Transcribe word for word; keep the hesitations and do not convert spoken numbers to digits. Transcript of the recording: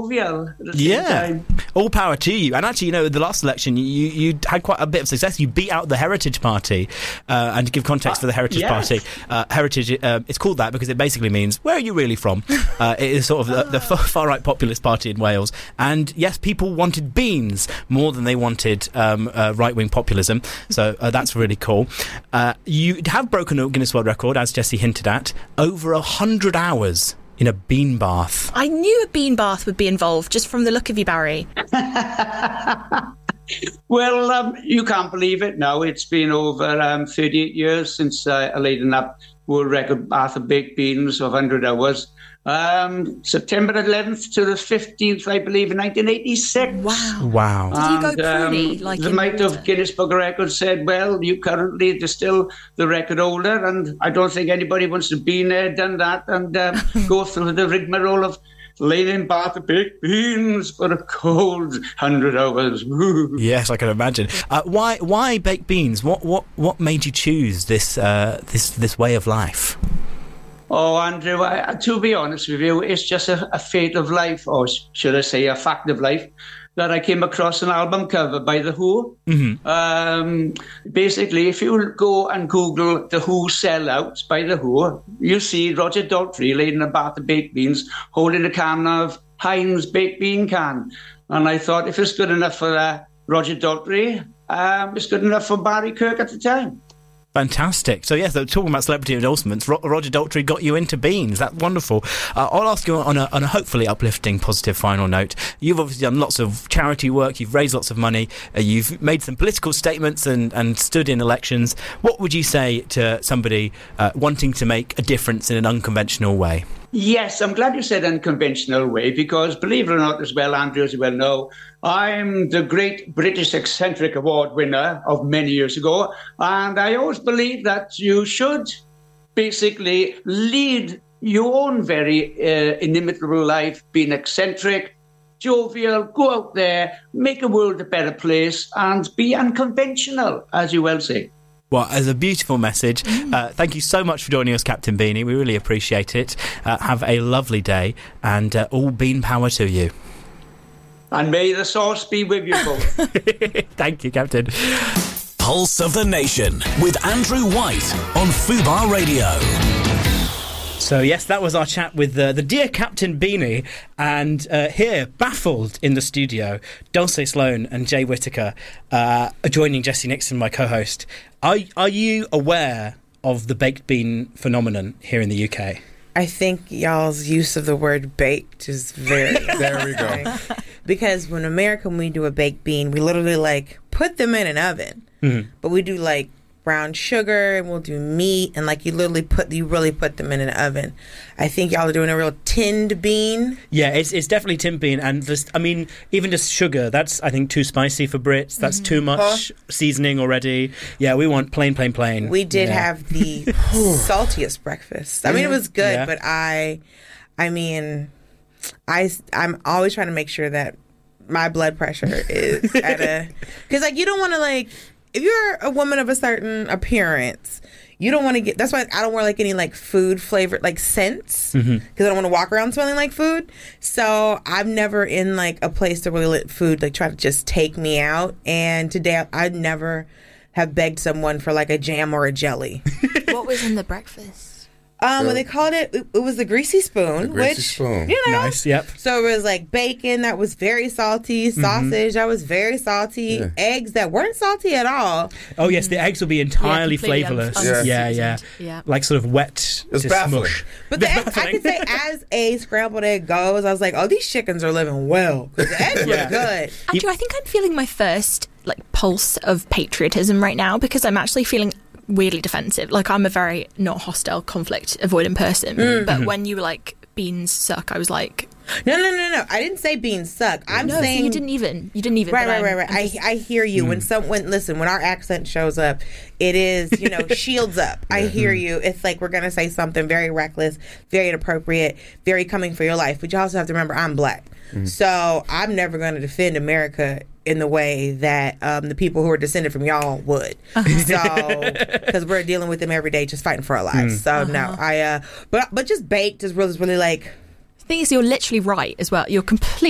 jovial at the same yeah. time. All power to you. And actually, you know, the last election, you, you had quite a bit of success. You beat out the Heritage Party. Uh, and to give context uh, for the Heritage yes. Party, uh, Heritage, uh, it's called that because it basically means, where are you really from? Uh, it is sort of the, the far-right populist party in Wales. And yes, people wanted beans more than they wanted um, uh, right-wing populism. So uh, that's really cool. Uh, you have broken a Guinness World Record, as Jessie hinted at, over a hundred hours in a bean bath. I knew a bean bath would be involved just from the look of you, Barry. Well, um, you can't believe it now. It's been over um, thirty-eight years since uh, I laid an up world record bath of baked beans of one hundred hours. Um, September eleventh to the fifteenth, I believe, in nineteen eighty-six. Wow. Wow. Did you go And, pruny? um, Like the in mate water? of Guinness Book of Records said, well, you currently are still the record holder, and I don't think anybody wants to be there, done that, and um, go through the rigmarole of laying in bath of baked beans for a cold hundred hours. Yes, I can imagine. Uh, why why baked beans? What what what made you choose this uh, this this way of life? Oh, Andrew, I, to be honest with you, it's just a, a fate of life, or should I say a fact of life, that I came across an album cover by The Who. Mm-hmm. Um, basically, if you go and Google The Who Sellouts by The Who, you'll see Roger Daltrey laying in a bath of baked beans, holding a can of Heinz baked bean can. And I thought, if it's good enough for uh, Roger Daltrey, um, it's good enough for Barry Kirk at the time. Fantastic. So, yes, talking about celebrity endorsements, Ro- Roger Daltrey got you into beans. That's wonderful. Uh, I'll ask you on a, on a hopefully uplifting, positive final note. You've obviously done lots of charity work. You've raised lots of money. Uh, you've made some political statements and, and stood in elections. What would you say to somebody uh, wanting to make a difference in an unconventional way? Yes, I'm glad you said unconventional way, because believe it or not, as well, Andrew, as you well know, I'm the great British Eccentric Award winner of many years ago. And I always believe that you should basically lead your own very uh, inimitable life, being eccentric, jovial, go out there, make the world a better place, and be unconventional, as you well say. Well, as a beautiful message. Uh, thank you so much for joining us, Captain Beanie. We really appreciate it. Uh, have a lovely day, and uh, all bean power to you. And may the sauce be with you both. Thank you, Captain. Pulse of the Nation with Andrew White on Fubar Radio. So, yes, that was our chat with uh, the dear Captain Beanie, and uh, here, baffled in the studio, Dulce Sloan and Jay Whittaker, uh, joining Jessie Nixon, my co-host. Are, are you aware of the baked bean phenomenon here in the U K? I think y'all's use of the word baked is very... There we go. Because when America, when we do a baked bean, we literally, like, put them in an oven. Mm-hmm. But we do, like, brown sugar, and we'll do meat, and like you literally put you really put them in an oven. I think y'all are doing a real tinned bean. Yeah, it's it's definitely tinned bean, and just, I mean, even just sugar, that's I think too spicy for Brits. That's mm-hmm. too much huh? seasoning already. Yeah, we want plain, plain, plain. We did yeah. have the saltiest breakfast. I mean, it was good, yeah. but I, I mean, I I'm always trying to make sure that my blood pressure is at a, because like you don't want to like. If you're a woman of a certain appearance, you don't want to get... That's why I don't wear, like, any, like, food flavored, like, scents. Because mm-hmm. I don't want to walk around smelling like food. So I'm never in, like, a place to really let food, like, try to just take me out. And today, I, I'd never have begged someone for, like, a jam or a jelly. What was in the breakfast? Um, well, they called it, it, it was the greasy spoon. The greasy which, spoon. You know. Nice, yep. So it was like bacon that was very salty, sausage mm-hmm. that was very salty, yeah. eggs that weren't salty at all. Oh, yes, the eggs will be entirely yeah, flavourless. Un- yeah. yeah, yeah, yeah. Like sort of wet it's to baffling. smush. But the egg, I could say as a scrambled egg goes, I was like, oh, these chickens are living well. Because the eggs yeah. were good. Andrew, I think I'm feeling my first like pulse of patriotism right now, because I'm actually feeling weirdly defensive. Like, I'm a very not hostile, conflict avoidant person, mm-hmm. but when you were like, beans suck, I was like, no no no no I didn't say beans suck. I'm no, saying so you didn't even you didn't even right right I'm, right right I, just... I hear you mm. when some when listen when our accent shows up, it is, you know, shields up. I hear you. It's like we're gonna say something very reckless, very inappropriate, very coming for your life, but you also have to remember I'm black. Mm. So I'm never going to defend America in the way that um, the people who are descended from y'all would. Uh-huh. So, because we're dealing with them every day, just fighting for our lives. Mm. So uh-huh. no, I. Uh, but but just baked is really, really like. The thing is, you're literally right as well. You're completely